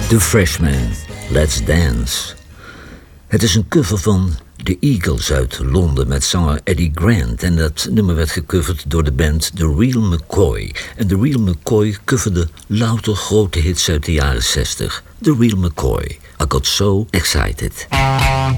The Freshman, Let's Dance. Het is een cover van The Eagles uit Londen met zanger Eddie Grant. En dat nummer werd gecoverd door de band The Real McCoy. En The Real McCoy coverde louter grote hits uit de jaren 60. The Real McCoy, I Got So Excited.